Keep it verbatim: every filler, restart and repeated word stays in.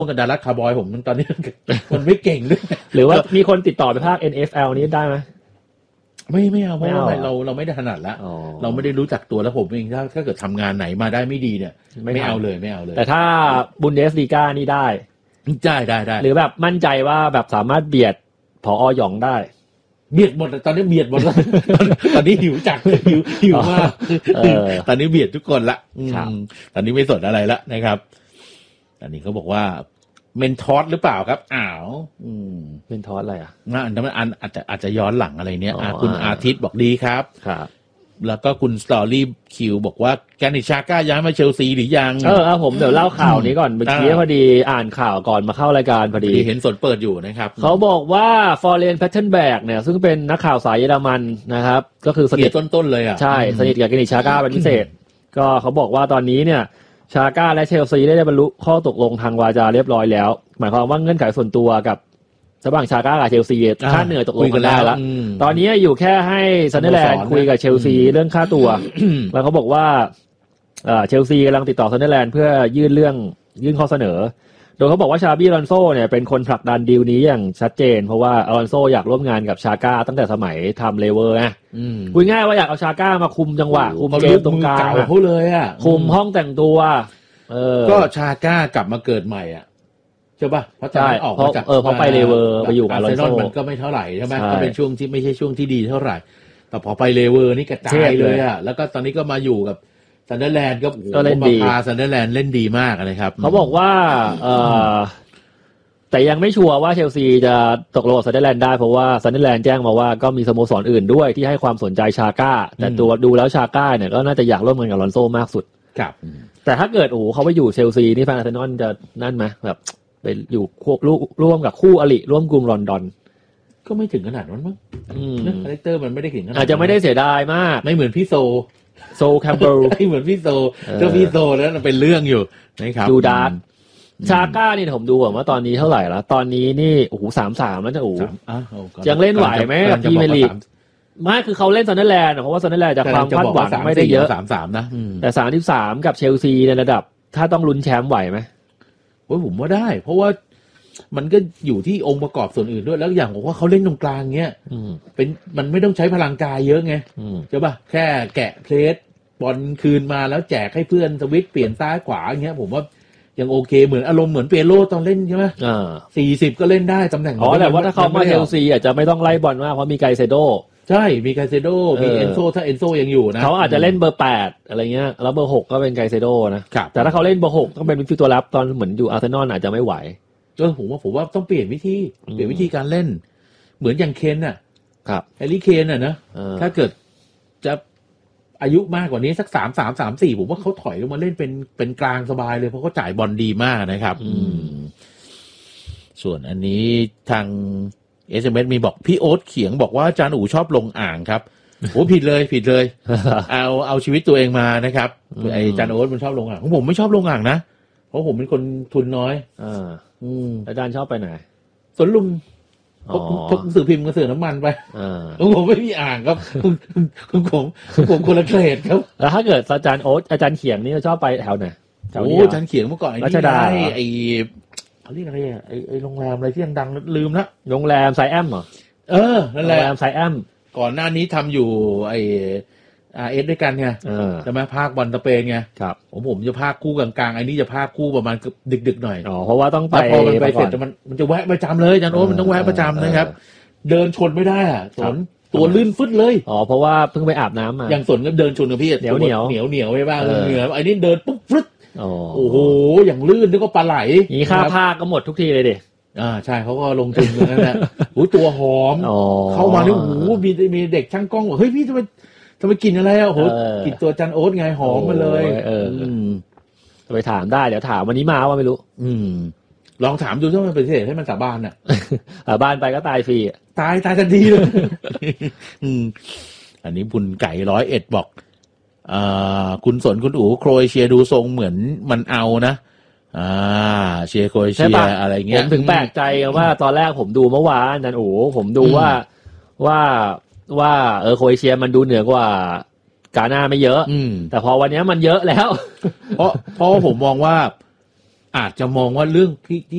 วกกันดารัสคาร์บอยผมตอนนี้มันไม่เก่งด้วยหรือว่ามีคนติดต่อไปภาค เอ็น เอฟ แอล นี้ได้ไหมไม่ไม่เอาเพราะว่าเราเราไม่ได้ถนัดละเราไม่ได้รู้จักตัวแล้วผมเองถ้าถ้าเกิดทำงานไหนมาได้ไม่ดีเนี่ยไม่เอาเลยไม่เอาเลยแต่ถ้าบุนเดสลีกานี่ได้ได้ได้ได้หรือแบบมั่นใจว่าแบบสามารถเบียดผอ.หยองได้เบียดหมดตอนนี้เบียดหมดแล้วตอนนี้หิวจัดหิวหิวมากตอนนี้เบียดทุกคนละตอนนี้ไม่สนอะไรละนะครับอันนี้เขาบอกว่าเมนทอสหรือเปล่าครับอ้าวเมนทอสอะไรอ่ะน่าอันนั้นอาจจะอาจจะย้อนหลังอะไรเนี้ยคุณอาทิตย์บอกดีครับครับแล้วก็คุณสตอรี่คิวบอกว่าแกนิชาก้าย้ายมาเชลซีหรือยังเออครับผมเดี๋ยวเล่าข่าวนี้ก่อนเมื่อกี้พอดีอ่านข่าวก่อนมาเข้ารายการพอดีเห็นสดเปิดอยู่นะครับเขาบอกว่าฟอร์เรนแพทเทิร์นแบกเนี่ยซึ่งเป็นนักข่าวสายเยอรมันนะครับก็คือสนิทต้นๆเลยอ่ะใช่สนิทกับแกนิชาก้าเป็นพิเศษก็เขาบอกว่าตอนนี้เนี่ยชาก้าและเชลซีได้บรรลุข้อตกลงทางวาจาเรียบร้อยแล้วหมายความว่าเงื่อนไขส่วนตัวกับระหว่างชาก้ากับเชลซีค่าเหนื่อยตกลงกันได้แล้วตอนนี้อยู่แค่ให้ซันเดอร์แลนด์คุยกับเชลซีเรื่องค่าตัวแล้วเขาบอกว่าเชลซีกำลังติดต่อซันเดอร์แลนด์เพื่อยื่นเรื่องยื่นข้อเสนอโดยเขาบอกว่าชาบี้อลอนโซเนี่ยเป็นคนผลักดันดีลนี้อย่างชัดเจนเพราะว่าอลอนโซอยากร่วมงานกับชาก้าตั้งแต่สมัยทำเลเวอร์นะคุยง่ายว่าอยากเอาชาก้ามาคุมจังหวะคุมเกมตรงกลางเขาเลยอ่ะคุมห้องแต่งตัวก็ชาก้ากลับมาเกิดใหม่อ่ะใช่ป่ะเพราะตอนนั้นออกมาจากเออเพราะไปเลเวอร์ไปอยู่กับอลอนโซมันก็ไม่เท่าไหร่ใช่ไหมก็เป็นช่วงที่ไม่ใช่ช่วงที่ดีเท่าไหร่แต่พอไปเลเวอร์นี่กระจายเลยอ่ะแล้วก็ตอนนี้ก็มาอยู่กับซันเดอร์แลนด์ก็โอ้โหมาพาซันเดอร์แลนด์เล่นดีมากนะครับเขาบอกว่าเออแต่ยังไม่ชัวร์ว่าเชลซีจะตกลงกับซันเดอร์แลนด์ได้เพราะว่าซันเดอร์แลนด์แจ้งมาว่าก็มีสโมสรอื่นด้วยที่ให้ความสนใจชาก้าแต่ตัวดูแล้วชาก้าเนี่ยก็น่าจะอยากร่วมงานกับอลอนโซมากสุดครับแต่ถ้าเกิดโอ้เขาไปอยู่เชลซีนี่แฟนอาร์เซนอลจะนั่นไหมแบบไปอยู่ควบร่วมกับคู่อริร่วมกลุ่มลอนดอนก็ไม่ถึงขนาดนั้นมั้งนะคาแรคเตอร์มันไม่ได้ถึงขนาดอาจจะไม่ได้เสียดายมากไม่เหมือนพี่โซโซแคมเบลไม่เหมือนพี่โซถ้าพี่โซแล้วมันเป็นเรื่องอยู่นะครับดูดาร์ทชาก้านี่ผมดูว่าตอนนี้เท่าไหร่แล้วตอนนี้นี่โอ้โหสามสามแล้วจะโอ้ยังเล่นไหวไหมพี่เมลีกไม่คือเขาเล่นซันเดอร์แลนด์เพราะว่าซันเดอร์แลนด์จากความคาดหวังไม่ได้เยอะสามสามนะแต่สามสิบสามกับเชลซีในระดับถ้าต้องลุ้นแชมป์ไหวไหมโอ้ยผมว่าได้เพราะว่ามันก็อยู่ที่องค์ประกอบส่วนอื่นด้วยแล้วอย่างผมว่าเขาเล่นตรงกลางเงี้ยเป็นมันไม่ต้องใช้พลังกายเยอะไงใช่ป่ะแค่แกะเพลสบอลคืนมาแล้วแจกให้เพื่อนสวิตช์เปลี่ยนซ้ายขวาอย่างเงี้ยผมว่ายังโอเคเหมือนอารมณ์เหมือนเปโลตอนเล่นใช่ไหมสี่สิบก็เล่นได้ตำแหน่งอ๋อแต่ว่าถ้าเขามาเชลซีอาจจะไม่ต้องไล่บอลมากเพราะมีไกเซโดใช่มีไกเซโดมีเอนโซถ้าเอนโซยังอยู่นะเขาอาจจะเล่นเบอร์แปดอะไรเงี้ยแล้วเบอร์หกก็เป็นไกเซโดนะแต่ถ้าเขาเล่นเบอร์หกต้องเป็นมิดฟิลด์ตัวรับตอนเหมือนอยู่อาร์เซนอลอาจจะไม่ไหวเออผมว่าผมว่าต้องเปลี่ยนวิธีเปลี่ยนวิธีการเล่นเหมือนอย่างเคนน่ะครับแฮร์รี่เคนน่ะนะถ้าเกิดจะอายุมากกว่านี้สักสามสามสามสี่ผมว่าเขาถอยลงมาเล่นเป็นเป็นกลางสบายเลยเพราะเขาจ่ายบอลดีมากนะครับส่วนอันนี้ทาง เอส เอ็ม เอส มีบอกพี่โอ๊ตเขียงบอกว่าอาจารย์อู๋ชอบลงอ่างครับโอ้ผิดเลยผิดเลย เอาเอาชีวิตตัวเองมานะครับไอ้อาจารย์โอ๊ตมันชอบลงอ่างของผมไม่ชอบลงอ่างนะเพราะผมเป็นคนทุนน้อยอ่าอืมอาจารย์ชอบไปไหนสวนลุมพกหนังสือพิมพ์กระสือน้ำมันไปอ่าผมไม่มีอ่างครับคุณคุณผมผมคนละเกรดครับแล้วถ้าเกิดอาจารย์โอ๊ตอาจารย์เขียงนี่ชอบไปแถวไหนโอ้อาจารย์เขียงเมื่อก่อนไอ้นี่ได้ไอ้เขาเรียกอะไรอ่ะไอ้ไอ้โรงแรมอะไรที่ดังๆลืมละโรงแรมไซแอมเหรอเออนั่นแหละโรงแรมไซแอมก่อนหน้านี้ทำอยู่ไอ้อาร์เอสด้วยกันไงใช่ไหมภาคบอลสเปนไงครับผมผมจะภาคคู่กลางๆไอ้นี่จะภาคคู่ประมาณดึกๆหน่อยอ๋อเพราะว่าต้องไปพอมันไปเสร็จมันมันจะแวะประจำเลยอาจารย์โอ๊ตมันต้องแวะประจำนะครับเดินชนไม่ได้อ่ะสนตัวลื่นฟึดเลยอ๋อเพราะว่าเพิ่งไปอาบน้ำมาอย่างสนก็เดินชนกับพี่เหนียวเหนียวเหนียวเหนียวไปบ้างเหนียวไอ้นี่เดินปุ๊บฟึดโอ้โหอย่างลื่นนึกว่าปลาไหลนี่ค่าภาคก็หมดทุกทีเลยดิอ่าใช่เขาก็ลงทุนอย่างนั้นแหละโอ้ตัวหอมเข้ามานี่โอ้โหมีมีเด็กช่างกล้องบอกเฮ้ยพี่ทำไมทำไมกินอะไรอ่ะโอ้โหกินตัวจันโอ๊ตไงหอมมาเลยเออไปถามได้เดี๋ยวถามวันนี้มาว่าไม่รู้อืมลองถามดูถ้ามันเป็นเหตุให้มันสาบานอ่ะสาบานไปก็ตายฟรีตายตายทันทีเลยอืมอันนี้บุญไก่ร้อยเอ็ดบอกอ่าคุณสนคุณอู๋โครเอเชียดูทรงเหมือนมันเอานะอ่าเชียร์โครเอเชียอะไรเงี้ยผมถึงแปลกใจว่าตอนแรกผมดูเมื่อวานนั่นโอ้ผมดูว่าว่าว่าเออโครเอเชียมันดูเหนือกว่ากาน่าไม่เยอะแต่พอวันนี้มันเยอะแล้วเพราะเพราะผมมองว่าอาจจะมองว่าเรื่องที่